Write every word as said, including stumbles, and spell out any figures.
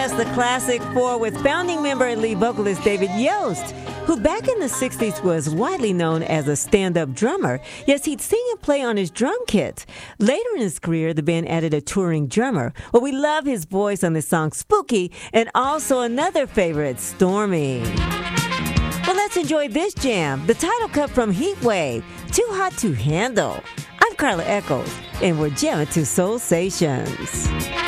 Yes, the Classic Four with founding member and lead vocalist David Yost, who back in the sixties was widely known as a stand-up drummer. Yes, he'd sing and play on his drum kit. Later in his career, the band added a touring drummer. Well, we love his voice on the song Spooky, and also another favorite, Stormy. Well, let's enjoy this jam, the title cut from Heat Wave, Too Hot to Handle. I'm Carla Echols, and we're jamming to Soul Stations.